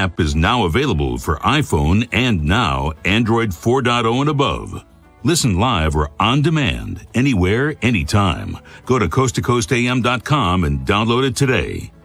app is now available for iPhone and now Android 4.0 and above. Listen live or on demand, anywhere, anytime. Go to coasttocoastam.com and download it today.